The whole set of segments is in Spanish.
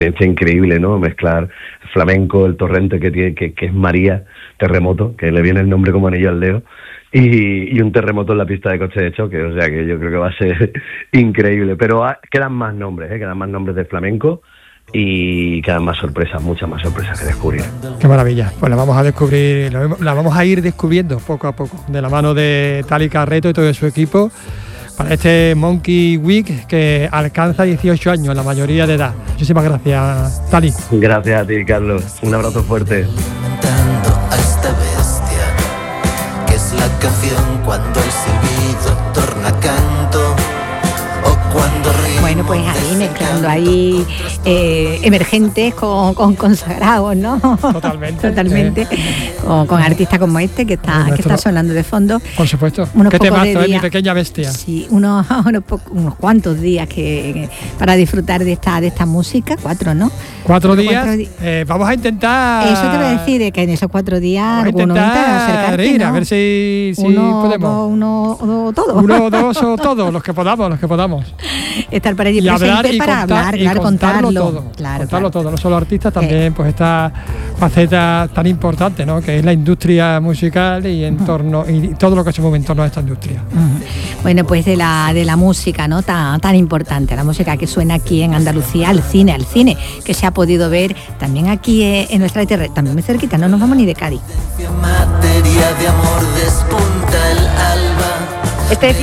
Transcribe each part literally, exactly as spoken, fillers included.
experiencia increíble, ¿no? Mezclar flamenco, el torrente que tiene, que, que es María, terremoto, que le viene el nombre como anillo al dedo, y, y un terremoto en la pista de coche de choque, o sea que yo creo que va a ser increíble. Pero ha, quedan más nombres, ¿eh? Quedan más nombres de flamenco y quedan más sorpresas, muchas más sorpresas que descubrir. Qué maravilla, pues la vamos a descubrir, la vamos a ir descubriendo poco a poco, de la mano de Tali Carreto y todo su equipo, para este Monkey Week que alcanza dieciocho años, la mayoría de edad. Muchísimas gracias, Tali. Gracias a ti, Carlos. Un abrazo fuerte. A esta bestia, que es la canción cuando el silbido torna canto, o cuando ríe. Bueno, pues ahí mezclando ahí eh, emergentes con, con consagrados, ¿no? Totalmente. Totalmente. Eh. Con, con artistas como este que está, nuestro, que está sonando de fondo. Por supuesto. Unos Qué temazo, de ¿eh? Mi pequeña bestia. Sí, unos, unos, po- unos cuantos días que, que para disfrutar de esta, de esta música, cuatro, ¿no? Cuatro días. Cuatro di- eh, vamos a intentar. Eso te voy a decir, que en esos cuatro días Vamos a alguno intentar acercarte, ir, ¿no? a ver si, si uno, podemos. Dos, uno o todo. Uno, dos o todos, los que podamos, los que podamos. Estar para allí Y hablar presente y para contar, hablar, y claro, contarlo, contarlo. todo. Claro, contarlo claro. todo, no solo artistas, también pues esta faceta tan importante, ¿no? Que es la industria musical y en torno y todo lo que se mueve en torno a esta industria. Uh-huh. Bueno, pues de la de la música, ¿no? Tan, tan importante, la música que suena aquí en Andalucía, al cine, al cine, que se ha podido ver también aquí eh, en nuestra tierra, también muy cerquita, no nos vamos ni de Cádiz. Materia de amor despunta el alba. Este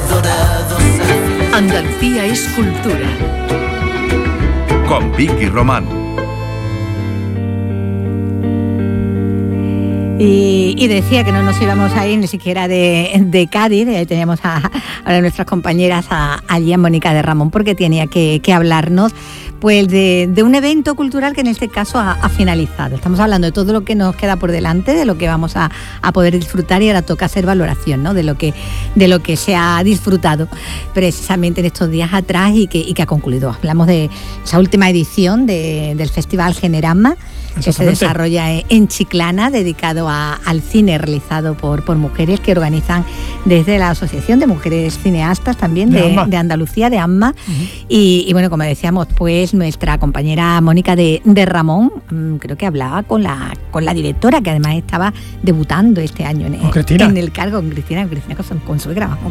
Andalucía es cultura. Con Vicky Román. Y, y decía que no nos íbamos a ir ni siquiera de, de Cádiz, eh, teníamos a, a nuestras compañeras a, allí a Mónica de Ramón, porque tenía que, que hablarnos pues de, de un evento cultural que en este caso ha, ha finalizado. Estamos hablando de todo lo que nos queda por delante, de lo que vamos a, a poder disfrutar, y ahora toca hacer valoración, ¿no? de lo que de lo que se ha disfrutado precisamente en estos días atrás y que, y que ha concluido. Hablamos de esa última edición de, del Festival Generama, que se desarrolla en Chiclana, dedicado a, al cine realizado por, por mujeres que organizan desde la Asociación de Mujeres Cineastas también de, de, de Andalucía, de AMMA. Uh-huh. y, y bueno, como decíamos, pues nuestra compañera Mónica de, de Ramón, mmm, creo que hablaba con la con la directora, que además estaba debutando este año en, en el cargo, con Cristina, con Cristina con, con suegra, vamos.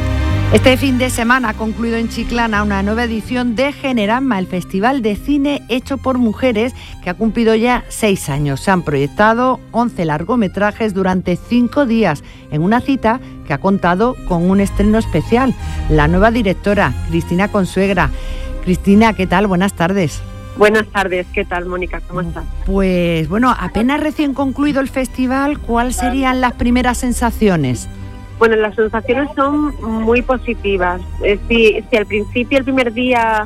Este fin de semana ha concluido en Chiclana una nueva edición de Generama, el festival de cine hecho por mujeres que ha cumplido ya seis años. Se han proyectado once largometrajes durante cinco días en una cita que ha contado con un estreno especial. La nueva directora, Cristina Consuegra. Cristina, ¿qué tal? Buenas tardes. Buenas tardes, ¿qué tal, Mónica? ¿Cómo estás? Pues bueno, apenas recién concluido el festival, ¿cuáles serían las primeras sensaciones? Bueno, las sensaciones son muy positivas. Eh, si, si al principio, el primer día,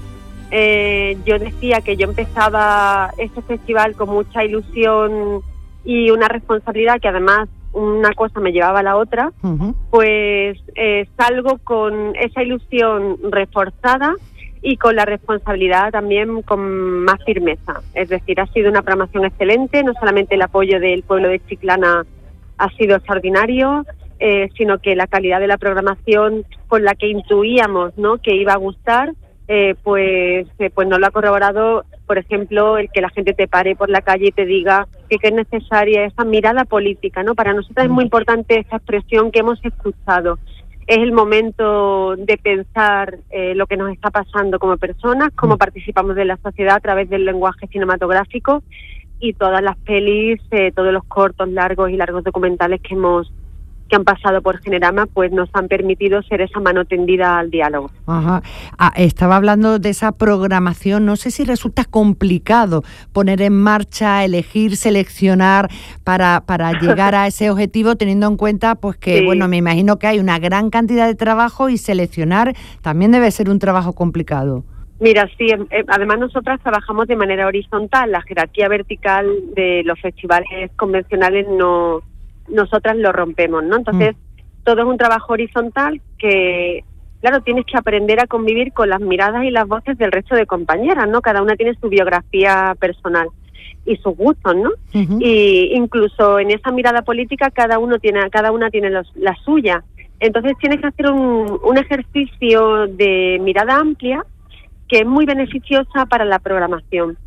eh, yo decía que yo empezaba este festival con mucha ilusión y una responsabilidad, que además una cosa me llevaba a la otra, uh-huh. pues eh, salgo con esa ilusión reforzada y con la responsabilidad también con más firmeza. Es decir, ha sido una programación excelente, no solamente el apoyo del pueblo de Chiclana ha sido extraordinario, Eh, sino que la calidad de la programación con la que intuíamos, ¿no?, que iba a gustar, eh, pues eh, pues nos lo ha corroborado, por ejemplo, el que la gente te pare por la calle y te diga que, que es necesaria esa mirada política, ¿no? Para nosotros es muy importante esa expresión que hemos escuchado. Es el momento de pensar eh, lo que nos está pasando como personas, cómo participamos de la sociedad a través del lenguaje cinematográfico, y todas las pelis, eh, todos los cortos, largos y largos documentales que hemos que han pasado por Generama, pues nos han permitido ser esa mano tendida al diálogo. Ajá. Ah, estaba hablando de esa programación, no sé si resulta complicado poner en marcha, elegir, seleccionar para, para llegar a ese objetivo, teniendo en cuenta pues que, sí. bueno, me imagino que hay una gran cantidad de trabajo y seleccionar también debe ser un trabajo complicado. Mira, sí, eh, además nosotras trabajamos de manera horizontal, la jerarquía vertical de los festivales convencionales no... nosotras lo rompemos, ¿no? Entonces, mm. todo es un trabajo horizontal que, claro, tienes que aprender a convivir con las miradas y las voces del resto de compañeras, ¿no? Cada una tiene su biografía personal y sus gustos, ¿no? Uh-huh. Y incluso en esa mirada política cada uno tiene, cada una tiene los, la suya. Entonces tienes que hacer un, un ejercicio de mirada amplia que es muy beneficiosa para la programación.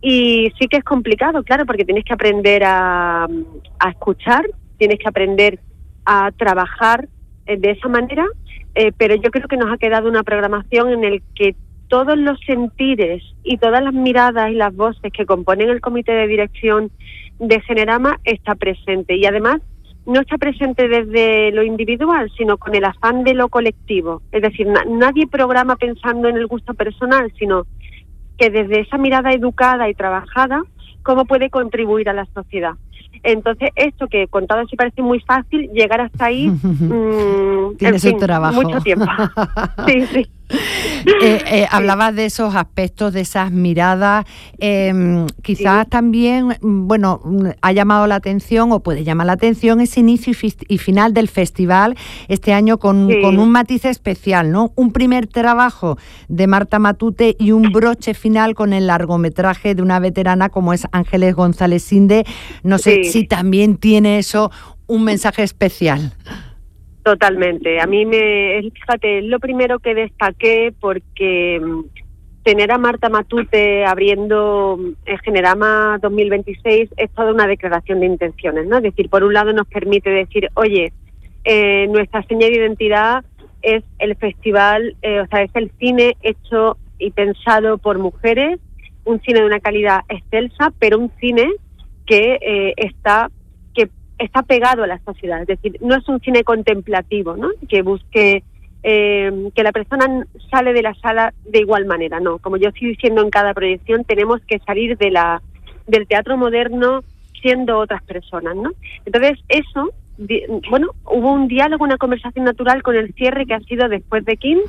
Y sí que es complicado, claro, porque tienes que aprender a, a escuchar, tienes que aprender a trabajar eh, de esa manera, eh, pero yo creo que nos ha quedado una programación en el que todos los sentires y todas las miradas y las voces que componen el comité de dirección de Generama está presente, y además no está presente desde lo individual, sino con el afán de lo colectivo. Es decir, na- nadie programa pensando en el gusto personal, sino que desde esa mirada educada y trabajada, cómo puede contribuir a la sociedad. Entonces, esto que contado así parece muy fácil, llegar hasta ahí, mmm, Tiene su trabajo. mucho tiempo. Sí, sí. Eh, eh, hablabas de esos aspectos, de esas miradas, eh, quizás sí. también, bueno, ha llamado la atención o puede llamar la atención ese inicio y, fi- y final del festival este año con, sí. con un matiz especial, ¿no? Un primer trabajo de Marta Matute y un broche final con el largometraje de una veterana como es Ángeles González Sinde. No sé sí. si también tiene eso un mensaje especial. Totalmente. A mí me, fíjate, es lo primero que destaqué porque tener a Marta Matute abriendo el Generama dos mil veintiséis es toda una declaración de intenciones, ¿no? Es decir, por un lado nos permite decir, oye, eh, nuestra seña de identidad es el festival, eh, o sea, es el cine hecho y pensado por mujeres, un cine de una calidad excelsa, pero un cine que eh, está está pegado a la sociedad, es decir, no es un cine contemplativo, ¿no? Que busque eh, que la persona sale de la sala de igual manera, no. Como yo estoy diciendo en cada proyección, tenemos que salir de la del teatro moderno siendo otras personas, ¿no? Entonces eso, di, bueno, hubo un diálogo, una conversación natural con el cierre que ha sido después de Kim,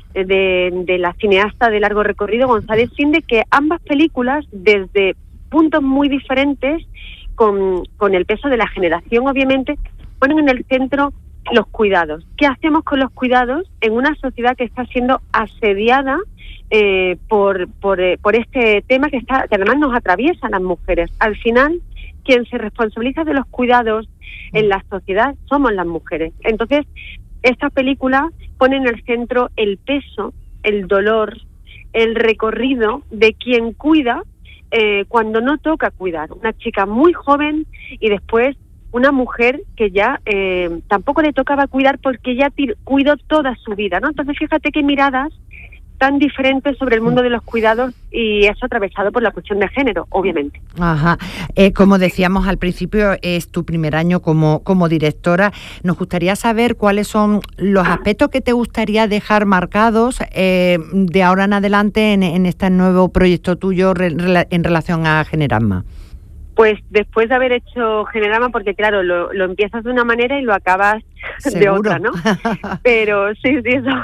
de, de la cineasta de largo recorrido González Sinde, que ambas películas desde puntos muy diferentes, Con, con el peso de la generación, obviamente, ponen en el centro los cuidados. ¿Qué hacemos con los cuidados en una sociedad que está siendo asediada eh, por, por, eh, por este tema que, está, que además nos atraviesa a las mujeres? Al final, quien se responsabiliza de los cuidados en la sociedad somos las mujeres. Entonces, esta película pone en el centro el peso, el dolor, el recorrido de quien cuida Eh, cuando no toca cuidar, una chica muy joven y después una mujer que ya eh, tampoco le tocaba cuidar porque ya tir- cuidó toda su vida, ¿no? Entonces fíjate qué miradas tan diferentes sobre el mundo de los cuidados, y eso atravesado por la cuestión de género, obviamente. Ajá. Eh, como decíamos al principio, es tu primer año como, como directora. Nos gustaría saber cuáles son los aspectos que te gustaría dejar marcados eh, de ahora en adelante en, en este nuevo proyecto tuyo re, re, en relación a Generama. Pues después de haber hecho Generama, porque claro, lo, lo empiezas de una manera y lo acabas ¿Seguro? de otra, ¿no? Pero sí, sí, eso...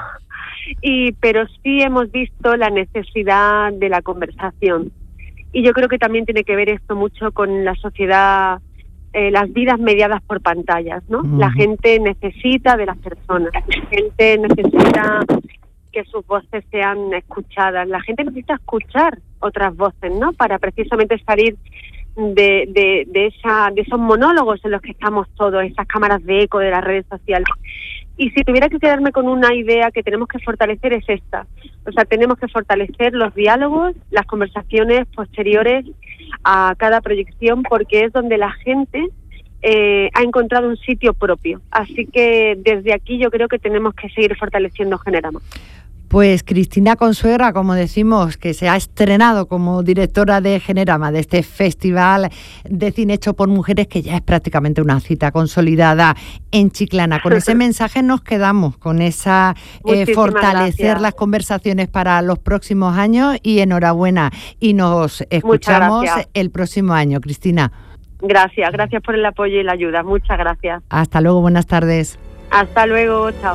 Y pero sí hemos visto la necesidad de la conversación, y yo creo que también tiene que ver esto mucho con la sociedad, eh, las vidas mediadas por pantallas, ¿no? Uh-huh. La gente necesita de las personas, la gente necesita que sus voces sean escuchadas, la gente necesita escuchar otras voces, ¿no? Para precisamente salir de, de, de, esa, de esos monólogos en los que estamos todos, esas cámaras de eco de las redes sociales. Y si tuviera que quedarme con una idea que tenemos que fortalecer es esta. O sea, tenemos que fortalecer los diálogos, las conversaciones posteriores a cada proyección, porque es donde la gente eh, ha encontrado un sitio propio. Así que desde aquí yo creo que tenemos que seguir fortaleciendo Generama. Pues Cristina Consuegra, como decimos, que se ha estrenado como directora de Generama, de este festival de cine hecho por mujeres, que ya es prácticamente una cita consolidada en Chiclana. Con ese mensaje nos quedamos, con esa eh, fortalecer gracias. Las conversaciones para los próximos años, y enhorabuena. Y nos escuchamos el próximo año, Cristina. Gracias, gracias por el apoyo y la ayuda. Muchas gracias. Hasta luego, buenas tardes. Hasta luego, chao.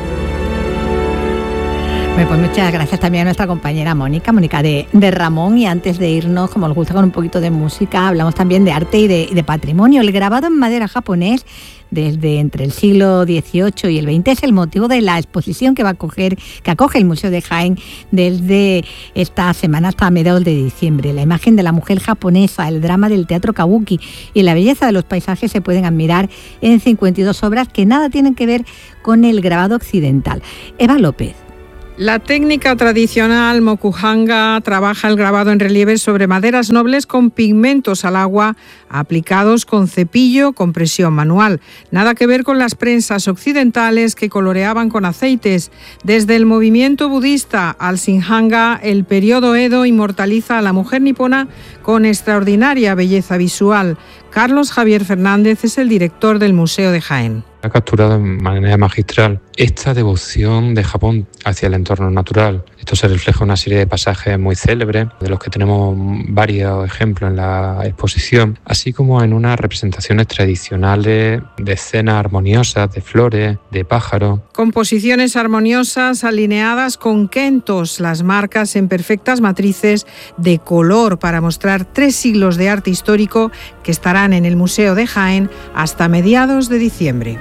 Bueno, pues muchas gracias también a nuestra compañera Mónica, Mónica de, de Ramón. Y antes de irnos, como nos gusta con un poquito de música, hablamos también de arte y de, de patrimonio. El grabado en madera japonés desde entre el siglo dieciocho y el veinte es el motivo de la exposición que va a acoger, que acoge el Museo de Jaén desde esta semana hasta mediados de diciembre. La imagen de la mujer japonesa, el drama del teatro kabuki y la belleza de los paisajes se pueden admirar en cincuenta y dos obras que nada tienen que ver con el grabado occidental. Eva López. La técnica tradicional mokuhanga trabaja el grabado en relieve sobre maderas nobles con pigmentos al agua aplicados con cepillo con presión manual. Nada que ver con las prensas occidentales que coloreaban con aceites. Desde el movimiento budista al Shinhanga, el periodo Edo inmortaliza a la mujer nipona con extraordinaria belleza visual. Carlos Javier Fernández es el director del Museo de Jaén. Ha capturado de manera magistral esta devoción de Japón hacia el entorno natural. Esto se refleja en una serie de pasajes muy célebres, de los que tenemos varios ejemplos en la exposición, así como en unas representaciones tradicionales de escenas armoniosas, de flores, de pájaros. Composiciones armoniosas alineadas con kentos, las marcas en perfectas matrices de color para mostrar tres siglos de arte histórico que estarán en el Museo de Jaén hasta mediados de diciembre.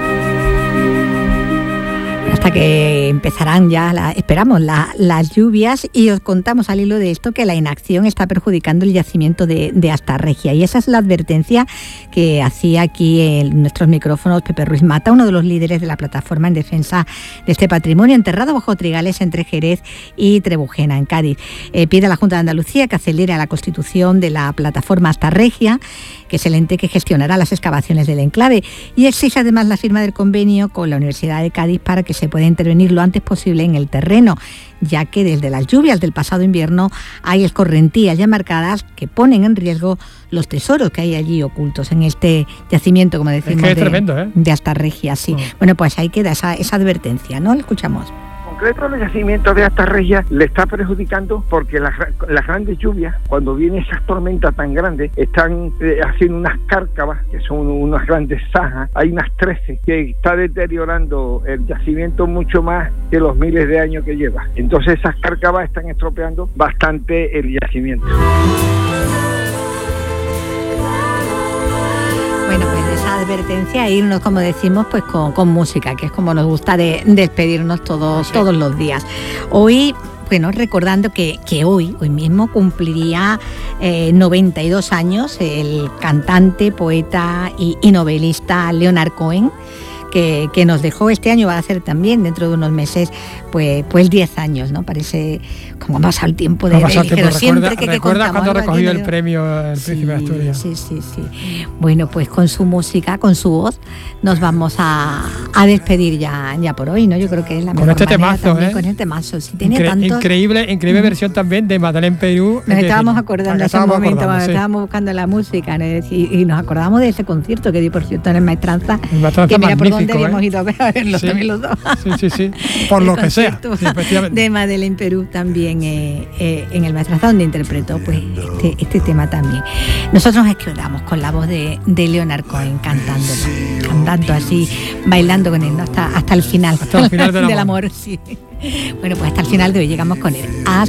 Hasta que empezarán ya, la, esperamos, la, las lluvias, y os contamos al hilo de esto que la inacción está perjudicando el yacimiento de, de Astarregia, y esa es la advertencia que hacía aquí en nuestros micrófonos Pepe Ruiz Mata, uno de los líderes de la plataforma en defensa de este patrimonio enterrado bajo trigales entre Jerez y Trebujena, en Cádiz. Eh, pide a la Junta de Andalucía que acelere la constitución de la plataforma Astarregia, que es el ente que gestionará las excavaciones del enclave, y exige además la firma del convenio con la Universidad de Cádiz para que se pueda intervenir lo antes posible en el terreno, ya que desde las lluvias del pasado invierno hay escorrentías ya marcadas que ponen en riesgo los tesoros que hay allí ocultos en este yacimiento, como decimos, es que es de, tremendo, ¿eh? de Astarregia. Sí. Oh. Bueno, pues ahí queda esa, esa advertencia, ¿no? Lo escuchamos. Concreto, los yacimientos de Astarregia le está perjudicando porque las, las grandes lluvias, cuando vienen esas tormentas tan grandes, están eh, haciendo unas cárcavas, que son unas grandes zajas, hay unas trece, que está deteriorando el yacimiento mucho más que los miles de años que lleva. Entonces esas cárcavas están estropeando bastante el yacimiento. Bueno, pues esa advertencia, irnos, como decimos, pues con, con música, que es como nos gusta de, despedirnos todos, sí. todos los días. Hoy, bueno, recordando que, que hoy, hoy mismo cumpliría eh, noventa y dos años el cantante, poeta y, y novelista Leonard Cohen, que, que nos dejó este año, va a ser también dentro de unos meses, pues, pues diez años, ¿no? Parece como ha pasado el tiempo de él, pero siempre recuerda, que, que ¿recuerdas contamos cuando recogió el el premio el sí, Príncipe de Asturias? Sí, sí, sí. Bueno, pues con su música, con su voz, nos vamos a, a despedir ya, ya por hoy, ¿no? Yo creo que es la con mejor este temazo, también, ¿eh? Con este temazo, sí, tiene Incre- tantos... Increíble, increíble mm. versión también de Madeleine Peyroux. Nos estábamos acordando hace un momento cuando sí. estábamos buscando la música, ¿no? y, y nos acordamos de ese concierto que dio, por cierto, en el Maestranza, el Maestranza que mira por dónde ¿eh? habíamos ido a verlo sí. también los dos. Sí, sí, sí, por lo que sea. Sí, de Madeleine Peyroux también eh, eh, en el Maestranza, donde interpretó pues este, este tema también. Nosotros nos quedamos con la voz de, de Leonard Cohen cantando, cantando así, bailando con él, ¿no? hasta, hasta el final, hasta el final del, del amor. amor. Sí. Bueno, pues hasta el final de hoy llegamos con él. Hasta